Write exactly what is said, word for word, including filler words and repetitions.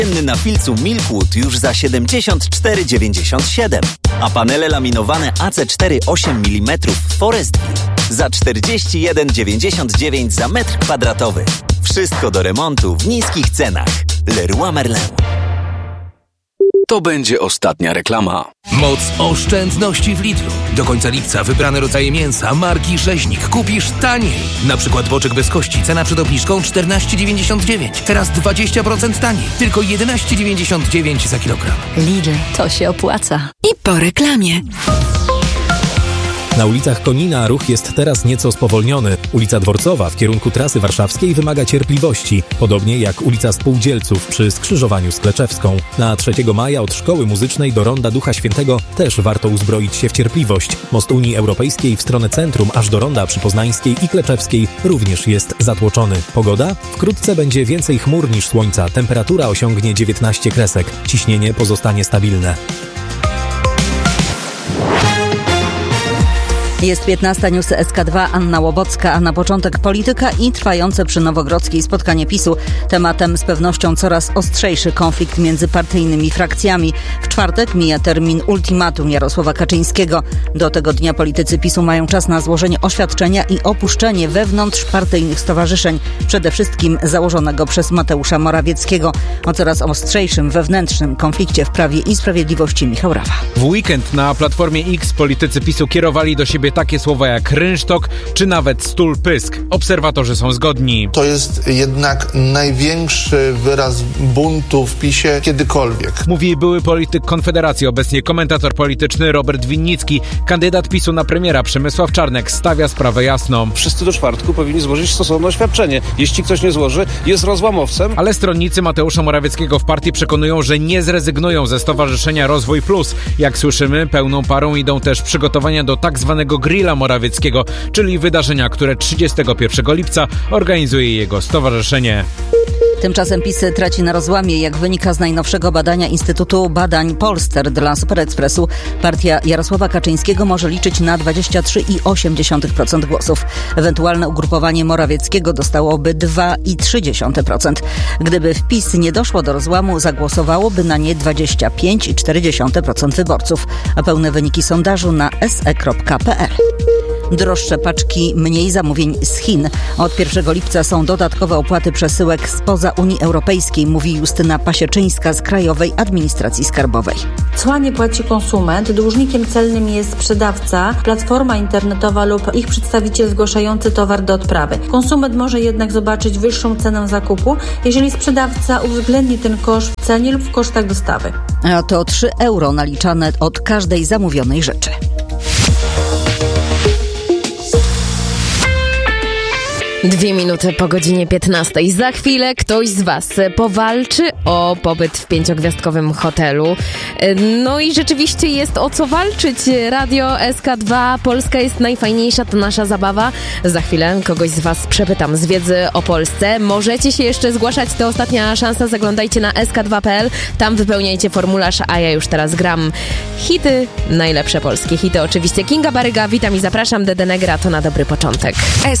Na filcu Milkwood już za siedemdziesiąt cztery dziewięćdziesiąt siedem, a panele laminowane A C cztery osiem milimetrów Forestville za czterdzieści jeden dziewięćdziesiąt dziewięć za metr kwadratowy. Wszystko do remontu w niskich cenach. Leroy Merlin. To będzie ostatnia reklama. Moc oszczędności w Lidlu. Do końca lipca wybrane rodzaje mięsa marki Rzeźnik kupisz taniej. Na przykład boczek bez kości, cena przed obniżką czternaście dziewięćdziesiąt dziewięć. Teraz dwadzieścia procent taniej. Tylko jedenaście dziewięćdziesiąt dziewięć za kilogram. Lidl, to się opłaca. I po reklamie. Na ulicach Konina ruch jest teraz nieco spowolniony. Ulica Dworcowa w kierunku trasy warszawskiej wymaga cierpliwości, podobnie jak ulica Spółdzielców przy skrzyżowaniu z Kleczewską. Na trzeciego maja od Szkoły Muzycznej do Ronda Ducha Świętego też warto uzbroić się w cierpliwość. Most Unii Europejskiej w stronę centrum aż do Ronda przy Poznańskiej i Kleczewskiej również jest zatłoczony. Pogoda? Wkrótce będzie więcej chmur niż słońca. Temperatura osiągnie dziewiętnaście kresek. Ciśnienie pozostanie stabilne. Jest piętnasta, newsy S K dwa, Anna Łobocka, a na początek polityka i trwające przy Nowogrodzkiej spotkanie PiSu. Tematem z pewnością coraz ostrzejszy konflikt między partyjnymi frakcjami. W czwartek mija termin ultimatum Jarosława Kaczyńskiego. Do tego dnia politycy PiSu mają czas na złożenie oświadczenia i opuszczenie wewnątrzpartyjnych stowarzyszeń, przede wszystkim założonego przez Mateusza Morawieckiego. O coraz ostrzejszym wewnętrznym konflikcie w Prawie i Sprawiedliwości Michał Rawa. W weekend na Platformie X politycy PiSu kierowali do siebie takie słowa jak rynsztok czy nawet stul pysk. Obserwatorzy są zgodni. To jest jednak największy wyraz buntu w PiSie kiedykolwiek. Mówi były polityk Konfederacji, obecnie komentator polityczny Robert Winnicki. Kandydat PiSu na premiera Przemysław Czarnek stawia sprawę jasno. Wszyscy do czwartku powinni złożyć stosowne oświadczenie. Jeśli ktoś nie złoży, jest rozłamowcem. Ale stronnicy Mateusza Morawieckiego w partii przekonują, że nie zrezygnują ze Stowarzyszenia Rozwój Plus. Jak słyszymy, pełną parą idą też przygotowania do tak zwanego Grilla Morawieckiego, czyli wydarzenia, które trzydziestego pierwszego lipca organizuje jego stowarzyszenie. Tymczasem PiS traci na rozłamie. Jak wynika z najnowszego badania Instytutu Badań Polster dla Superekspresu, partia Jarosława Kaczyńskiego może liczyć na dwadzieścia trzy przecinek osiem procent głosów. Ewentualne ugrupowanie Morawieckiego dostałoby dwa przecinek trzy procent. Gdyby w PiS nie doszło do rozłamu, zagłosowałoby na nie dwadzieścia pięć przecinek cztery procent wyborców. A pełne wyniki sondażu na s e kropka p l. Droższe paczki, mniej zamówień z Chin. Od pierwszego lipca są dodatkowe opłaty przesyłek spoza Unii Europejskiej, mówi Justyna Pasieczyńska z Krajowej Administracji Skarbowej. Cła nie płaci konsument, dłużnikiem celnym jest sprzedawca, platforma internetowa lub ich przedstawiciel zgłaszający towar do odprawy. Konsument może jednak zobaczyć wyższą cenę zakupu, jeżeli sprzedawca uwzględni ten koszt w cenie lub w kosztach dostawy. A to trzy euro naliczane od każdej zamówionej rzeczy. Dwie minuty po godzinie piętnastej. Za chwilę ktoś z Was powalczy o pobyt w pięciogwiazdkowym hotelu. No i rzeczywiście jest o co walczyć. Radio S K dwa, Polska jest najfajniejsza, to nasza zabawa. Za chwilę kogoś z Was przepytam z wiedzy o Polsce. Możecie się jeszcze zgłaszać, to ostatnia szansa. Zaglądajcie na s k dwa kropka p l, tam wypełniajcie formularz, a ja już teraz gram hity, najlepsze polskie hity oczywiście. Kinga Baryga, witam i zapraszam. Dede Negra, to na dobry początek.